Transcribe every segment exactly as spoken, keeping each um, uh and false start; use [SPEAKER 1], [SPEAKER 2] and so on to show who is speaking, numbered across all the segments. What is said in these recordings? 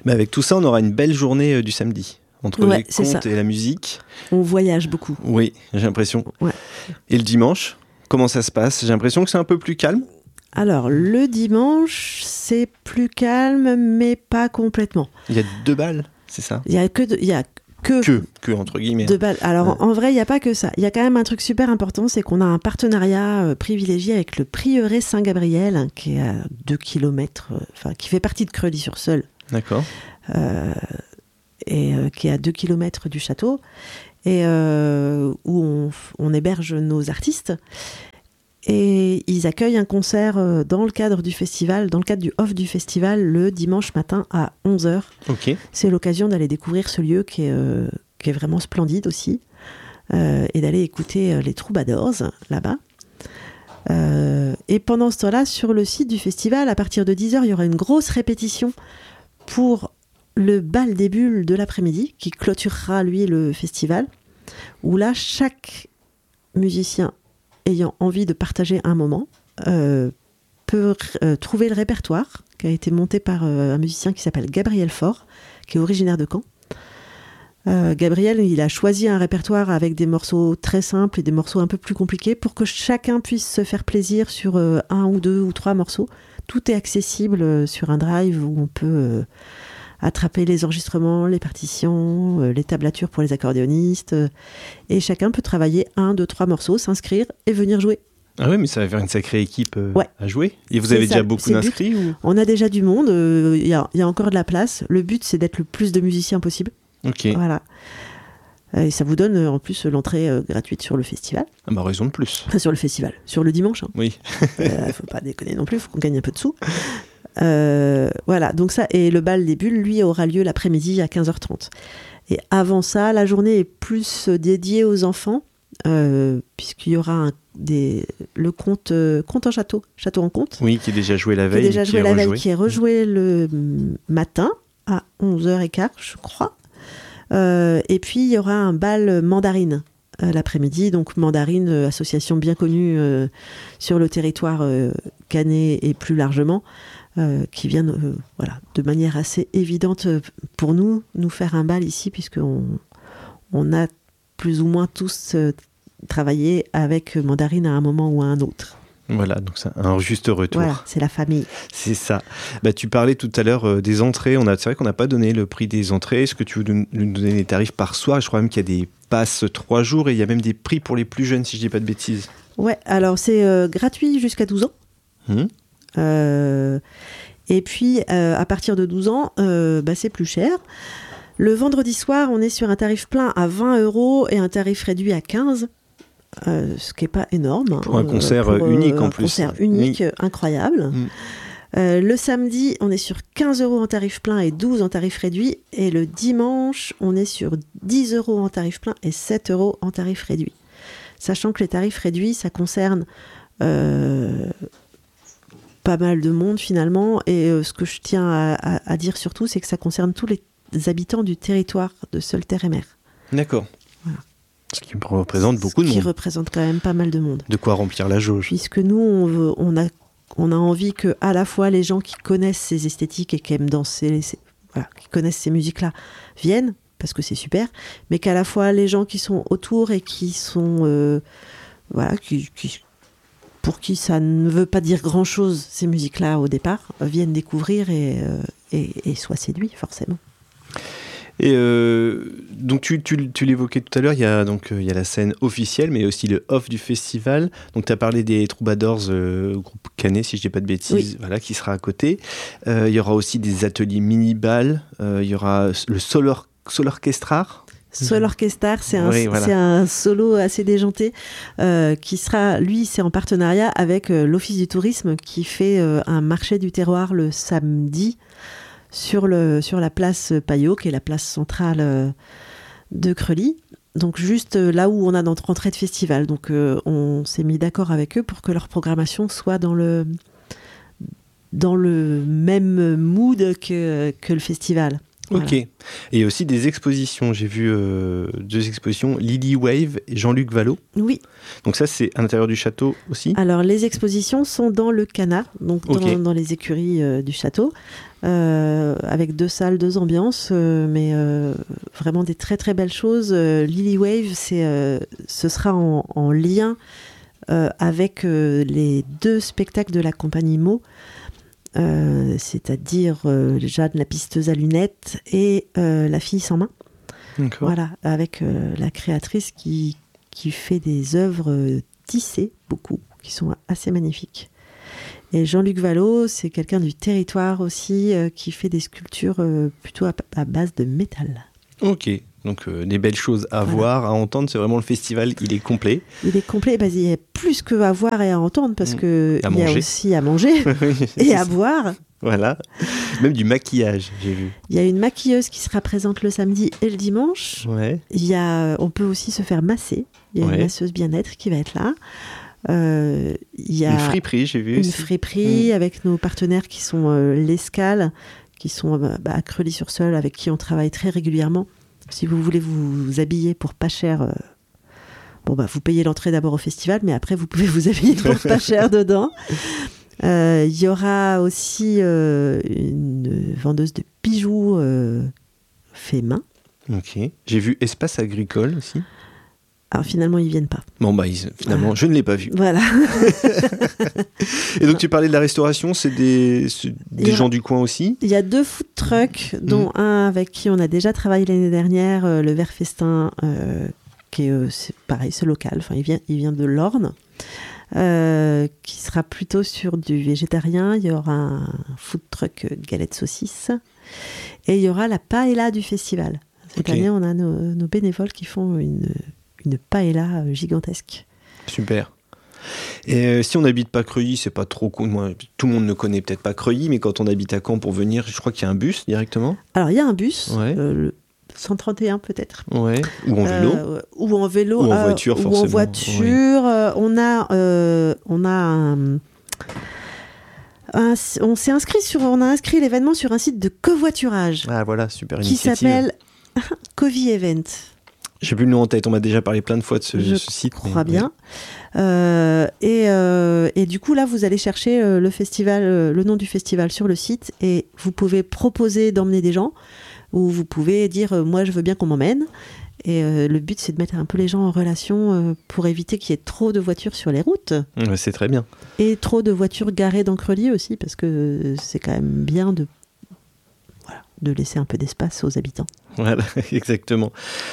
[SPEAKER 1] Mais avec tout ça, on aura une belle journée euh, du samedi. Entre
[SPEAKER 2] ouais,
[SPEAKER 1] les contes et la musique.
[SPEAKER 2] On voyage beaucoup.
[SPEAKER 1] Oui, j'ai l'impression.
[SPEAKER 2] Ouais.
[SPEAKER 1] Et le dimanche, comment ça se passe ? J'ai l'impression que c'est un peu plus calme.
[SPEAKER 2] Alors, le dimanche, c'est plus calme, mais pas complètement.
[SPEAKER 1] Il y a deux balles, c'est ça ?
[SPEAKER 2] Il y a que... De, il y a que,
[SPEAKER 1] que, que, entre guillemets.
[SPEAKER 2] Deux balles. Alors, ouais. en, en vrai, il n'y a pas que ça. Il y a quand même un truc super important, c'est qu'on a un partenariat euh, privilégié avec le prieuré Saint-Gabriel, hein, qui est à deux kilomètres, enfin, euh, qui fait partie de Creully-sur-Seulles.
[SPEAKER 1] D'accord.
[SPEAKER 2] Euh, et euh, qui est à deux kilomètres du château, et euh, où on, on héberge nos artistes. Et ils accueillent un concert euh, dans le cadre du festival, dans le cadre du off du festival, le dimanche matin à onze heures.
[SPEAKER 1] Okay.
[SPEAKER 2] C'est l'occasion d'aller découvrir ce lieu qui est, euh, qui est vraiment splendide aussi, euh, et d'aller écouter euh, les Troubadours là-bas. Euh, et pendant ce temps-là, sur le site du festival, à partir de dix heures, il y aura une grosse répétition pour le bal des bulles de l'après-midi, qui clôturera, lui, le festival, où là, chaque musicien ayant envie de partager un moment euh, peut euh, trouver le répertoire qui a été monté par euh, un musicien qui s'appelle Gabriel Faure, qui est originaire de Caen. Euh, Gabriel, il a choisi un répertoire avec des morceaux très simples et des morceaux un peu plus compliqués pour que chacun puisse se faire plaisir sur euh, un ou deux ou trois morceaux. Tout est accessible euh, sur un drive où on peut... Euh, attraper les enregistrements, les partitions, euh, les tablatures pour les accordéonistes. Euh, et chacun peut travailler un, deux, trois morceaux, s'inscrire et venir jouer.
[SPEAKER 1] Ah oui, mais ça va faire une sacrée équipe euh, ouais. à jouer. Et vous
[SPEAKER 2] c'est
[SPEAKER 1] avez
[SPEAKER 2] ça,
[SPEAKER 1] déjà beaucoup d'inscrits ou...
[SPEAKER 2] On a déjà du monde, il euh, y, y a encore de la place. Le but, c'est d'être le plus de musiciens possible.
[SPEAKER 1] Ok.
[SPEAKER 2] Voilà. Et ça vous donne en plus l'entrée euh, gratuite sur le festival.
[SPEAKER 1] Ah bah raison de plus.
[SPEAKER 2] Enfin, sur le festival, sur le dimanche. Hein.
[SPEAKER 1] Oui.
[SPEAKER 2] euh, faut pas déconner non plus, faut qu'on gagne un peu de sous. Euh, voilà, donc ça, et le bal des bulles, lui, aura lieu l'après-midi à quinze heures trente. Et avant ça, la journée est plus dédiée aux enfants, euh, puisqu'il y aura un, des, le conte, euh, conte en château, château en conte.
[SPEAKER 1] Oui, qui est déjà joué la veille.
[SPEAKER 2] Qui est déjà joué la
[SPEAKER 1] rejoué.
[SPEAKER 2] veille, qui est rejoué le matin à onze heures quinze, je crois. Euh, et puis, il y aura un bal mandarine euh, l'après-midi. Donc, mandarine, euh, association bien connue euh, sur le territoire euh, canet et plus largement. Euh, qui viennent euh, voilà, de manière assez évidente euh, pour nous, nous faire un bal ici, puisqu'on on a plus ou moins tous euh, travaillé avec Mandarine à un moment ou à un autre.
[SPEAKER 1] Voilà, donc c'est un juste retour.
[SPEAKER 2] Voilà, c'est la famille.
[SPEAKER 1] C'est ça. Bah, tu parlais tout à l'heure euh, des entrées. On a, c'est vrai qu'on n'a pas donné le prix des entrées. Est-ce que tu veux nous donner les tarifs par soir ? Je crois même qu'il y a des passes trois jours et il y a même des prix pour les plus jeunes, si je ne dis pas de bêtises.
[SPEAKER 2] Ouais, alors c'est euh, gratuit jusqu'à douze ans.
[SPEAKER 1] Mmh.
[SPEAKER 2] Euh, et puis euh, à partir de douze ans euh, bah, c'est plus cher. Le vendredi soir on est sur un tarif plein à vingt euros et un tarif réduit à quinze, euh, ce qui n'est pas énorme
[SPEAKER 1] pour un concert
[SPEAKER 2] euh, pour,
[SPEAKER 1] unique
[SPEAKER 2] euh,
[SPEAKER 1] en
[SPEAKER 2] un
[SPEAKER 1] plus
[SPEAKER 2] concert unique oui. Incroyable. mmh. euh, le samedi on est sur quinze euros en tarif plein et douze en tarif réduit, et le dimanche on est sur dix euros en tarif plein et sept euros en tarif réduit, sachant que les tarifs réduits ça concerne euh, pas mal de monde finalement, et euh, ce que je tiens à, à, à dire surtout, c'est que ça concerne tous les habitants du territoire de Seulles Terre et Mer.
[SPEAKER 1] D'accord.
[SPEAKER 2] Voilà.
[SPEAKER 1] Ce qui représente beaucoup de
[SPEAKER 2] monde. Ce qui
[SPEAKER 1] monde.
[SPEAKER 2] représente quand même pas mal de monde.
[SPEAKER 1] De quoi remplir la jauge.
[SPEAKER 2] Puisque nous, on, veut, on, a, on a envie que à la fois les gens qui connaissent ces esthétiques et qui aiment danser, ces, voilà, qui connaissent ces musiques-là, viennent, parce que c'est super, mais qu'à la fois les gens qui sont autour et qui sont... Euh, voilà, qui... qui pour qui ça ne veut pas dire grand-chose, ces musiques-là, au départ, viennent découvrir et, euh, et, et soient séduits, forcément.
[SPEAKER 1] Et euh, donc, tu, tu, tu l'évoquais tout à l'heure, il y a, donc, il y a la scène officielle, mais aussi le off du festival. Donc, tu as parlé des Troubadours, euh, groupe canet, si je ne dis pas de bêtises, oui. Voilà, qui sera à côté. Euh, il y aura aussi des ateliers mini-bal. Euh, il y aura le Solar, Solarchestrar.
[SPEAKER 2] Sol Orchestar, c'est un,
[SPEAKER 1] oui, voilà.
[SPEAKER 2] c'est un solo assez déjanté euh, qui sera, lui, c'est en partenariat avec euh, l'Office du tourisme qui fait euh, un marché du terroir le samedi sur, le, sur la place Payot, qui est la place centrale euh, de Creully. Donc juste euh, là où on a notre entrée de festival. Donc euh, on s'est mis d'accord avec eux pour que leur programmation soit dans le, dans le même mood que, que le festival.
[SPEAKER 1] Ok.
[SPEAKER 2] Voilà.
[SPEAKER 1] Et aussi des expositions. J'ai vu euh, deux expositions, Lily Wave et Jean-Luc Vallot.
[SPEAKER 2] Oui.
[SPEAKER 1] Donc ça, c'est à l'intérieur du château aussi.
[SPEAKER 2] Alors, les expositions sont dans le Canard, donc dans,
[SPEAKER 1] Ok.
[SPEAKER 2] dans les écuries euh, du château, euh, avec deux salles, deux ambiances, euh, mais euh, vraiment des très très belles choses. Euh, Lily Wave, c'est, euh, ce sera en, en lien euh, avec euh, les deux spectacles de la compagnie Meaux. Euh, c'est-à-dire euh, Jeanne la pisteuse à lunettes et euh, La fille sans main.
[SPEAKER 1] D'accord.
[SPEAKER 2] Voilà, avec euh, la créatrice qui, qui fait des œuvres euh, tissées, beaucoup, qui sont assez magnifiques. Et Jean-Luc Vallot, c'est quelqu'un du territoire aussi, euh, qui fait des sculptures euh, plutôt à, à base de métal.
[SPEAKER 1] Ok. Donc euh, des belles choses à
[SPEAKER 2] Voilà.
[SPEAKER 1] voir, à entendre. C'est vraiment le festival, il est complet.
[SPEAKER 2] Il est complet, bah, il y a plus que à voir et à entendre, parce
[SPEAKER 1] Mmh.
[SPEAKER 2] qu'il y a
[SPEAKER 1] manger.
[SPEAKER 2] aussi à manger et à boire.
[SPEAKER 1] Voilà. Même du maquillage, j'ai vu.
[SPEAKER 2] Il y a une maquilleuse qui sera présente le samedi et le dimanche.
[SPEAKER 1] Ouais.
[SPEAKER 2] Il y a, on peut aussi se faire masser. Il y a
[SPEAKER 1] Ouais.
[SPEAKER 2] une masseuse bien-être qui va être là. Euh, il y a
[SPEAKER 1] Une friperie, j'ai vu.
[SPEAKER 2] une
[SPEAKER 1] aussi.
[SPEAKER 2] friperie
[SPEAKER 1] Mm.
[SPEAKER 2] avec nos partenaires qui sont euh, l'Escale, qui sont euh, bah, à Creully-sur-Seulles, avec qui on travaille très régulièrement. Si vous voulez vous habiller pour pas cher, euh, bon bah vous payez l'entrée d'abord au festival, mais après vous pouvez vous habiller pour pas cher dedans. Euh, Il y aura aussi euh, une vendeuse de bijoux euh, fait main.
[SPEAKER 1] Ok. J'ai vu Espace Agricole aussi.
[SPEAKER 2] Alors finalement ils viennent pas.
[SPEAKER 1] Bon, bah, ils- finalement, je ne l'ai pas vu.
[SPEAKER 2] Voilà.
[SPEAKER 1] Et donc, tu parlais de la restauration, c'est des, c'est
[SPEAKER 2] Il
[SPEAKER 1] des
[SPEAKER 2] y aura-
[SPEAKER 1] gens du coin aussi.
[SPEAKER 2] Il y a deux food trucks, dont
[SPEAKER 1] Mhm.
[SPEAKER 2] un avec qui on a déjà travaillé l'année dernière, euh, le Vert Festin, euh, qui est euh, c'est pareil, c'est local. Enfin, il vient, il vient de l'Orne, euh, qui sera plutôt sur du végétarien. Il y aura un food truck euh, galette saucisse, et il y aura la paella du festival. Cette
[SPEAKER 1] Ok.
[SPEAKER 2] année, on a nos, nos bénévoles qui font une, une paella euh, gigantesque.
[SPEAKER 1] Super. Et euh, si on n'habite pas Creully, c'est pas trop cool. Moi, tout le monde ne connaît peut-être pas Creully, mais quand on habite à Caen pour venir, je crois qu'il y a un bus directement.
[SPEAKER 2] Alors, il y a un bus,
[SPEAKER 1] Ouais.
[SPEAKER 2] euh, le cent trente et un peut-être.
[SPEAKER 1] Ouais. Ou en vélo.
[SPEAKER 2] Euh, ou en vélo.
[SPEAKER 1] Ou en
[SPEAKER 2] euh,
[SPEAKER 1] voiture,
[SPEAKER 2] ou
[SPEAKER 1] forcément.
[SPEAKER 2] en voiture. Euh, on a, euh, on a un, un- on s'est inscrit sur, on a inscrit l'événement sur un site de covoiturage
[SPEAKER 1] Ah voilà, super
[SPEAKER 2] qui
[SPEAKER 1] initiative.
[SPEAKER 2] s'appelle Covi Event.
[SPEAKER 1] J'ai plus le nom en tête, on m'a déjà parlé plein de fois de ce,
[SPEAKER 2] Je
[SPEAKER 1] ce site. mais-
[SPEAKER 2] crois bien. Euh, et, euh, et du coup, là, vous allez chercher euh, le festival, euh, le nom du festival sur le site, et vous pouvez proposer d'emmener des gens, ou vous pouvez dire euh, moi, je veux bien qu'on m'emmène. Et euh, le but, c'est de mettre un peu les gens en relation euh, pour éviter qu'il y ait trop de voitures sur les routes,
[SPEAKER 1] Ouais, c'est très bien.
[SPEAKER 2] et trop de voitures garées dans Creully aussi, parce que euh, c'est quand même bien de, voilà, de laisser un peu d'espace aux habitants.
[SPEAKER 1] Voilà, exactement.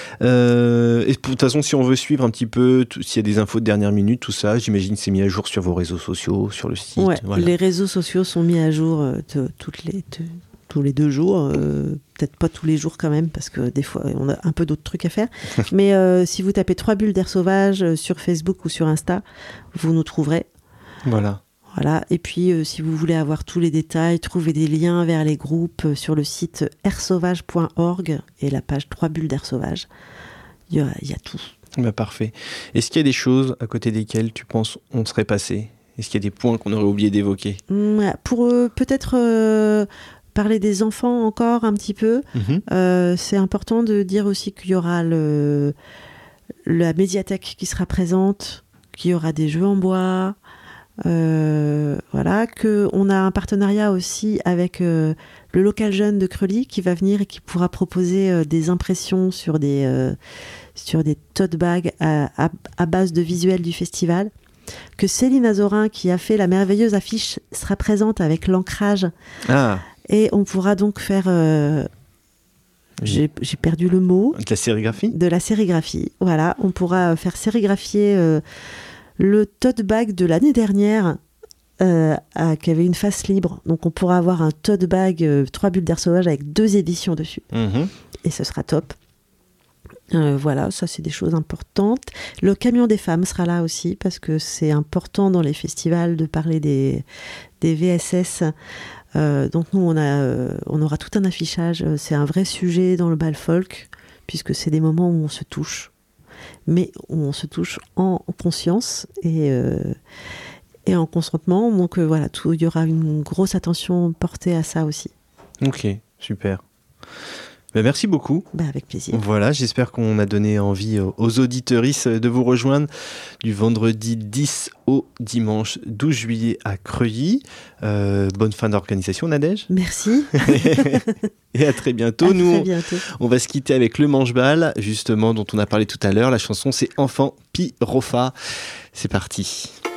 [SPEAKER 1] Euh, et pour- de toute façon, si on veut suivre un petit peu, tout- s'il y a des infos de dernière minute, tout ça, j'imagine que c'est mis à jour sur vos réseaux sociaux, sur le site.
[SPEAKER 2] Ouais,
[SPEAKER 1] Voilà.
[SPEAKER 2] les réseaux sociaux sont mis à jour euh, te- toutes les, te- tous les deux jours, euh, peut-être pas tous les jours quand même, parce que des fois on a un peu d'autres trucs à faire. Mais euh, si vous tapez trois bulles d'air sauvage euh, sur Facebook ou sur Insta, vous nous trouverez.
[SPEAKER 1] Voilà.
[SPEAKER 2] Voilà. Et puis euh, si vous voulez avoir tous les détails, trouver des liens vers les groupes euh, sur le site air sauvage point org et la page trois bulles d'air sauvage. Il y a, il y a tout.
[SPEAKER 1] Bah, parfait. Est-ce qu'il y a des choses à côté desquelles tu penses on serait passé? Est-ce qu'il y a des points qu'on aurait oublié d'évoquer?
[SPEAKER 2] Ouais, pour euh, peut-être euh, parler des enfants encore un petit peu,
[SPEAKER 1] Mhm.
[SPEAKER 2] euh, c'est important de dire aussi qu'il y aura le, la médiathèque qui sera présente, qu'il y aura des jeux en bois, euh, voilà, qu'on a un partenariat aussi avec euh, le local jeune de Creully qui va venir et qui pourra proposer euh, des impressions sur des, euh, sur des tote bags à, à, à base de visuels du festival. Que Céline Azorin, qui a fait la merveilleuse affiche, sera présente avec l'ancrage.
[SPEAKER 1] Ah,
[SPEAKER 2] Et on pourra donc faire... euh, j'ai, j'ai perdu le mot.
[SPEAKER 1] de la sérigraphie?
[SPEAKER 2] De la sérigraphie. Voilà, on pourra faire sérigraphier euh, le tote bag de l'année dernière euh, à- qui avait une face libre. Donc on pourra avoir un tote bag euh, trois bulles d'air sauvage avec deux éditions dessus.
[SPEAKER 1] Mhm.
[SPEAKER 2] Et ce sera top. Euh, voilà, ça c'est des choses importantes. Le camion des femmes sera là aussi parce que c'est important dans les festivals de parler des, des V S S. Euh, donc nous on, a, euh, on aura tout un affichage. C'est un vrai sujet dans le bal folk puisque c'est des moments où on se touche, mais où on se touche en conscience et, euh, et en consentement. Donc euh, voilà, tout, il y aura une grosse attention portée à ça aussi.
[SPEAKER 1] Ok, super. Ben, merci beaucoup.
[SPEAKER 2] Ben, avec plaisir.
[SPEAKER 1] Voilà, j'espère qu'on a donné envie aux auditeuristes de vous rejoindre du vendredi dix au dimanche douze juillet à Creuilly. Euh, bonne fin d'organisation, Nadège.
[SPEAKER 2] Merci.
[SPEAKER 1] Et à très bientôt.
[SPEAKER 2] À
[SPEAKER 1] Nous,
[SPEAKER 2] très
[SPEAKER 1] on,
[SPEAKER 2] bientôt.
[SPEAKER 1] on va se quitter avec le manche-balle, justement, dont on a parlé tout à l'heure. La chanson, c'est Enfant Pirofa. C'est parti.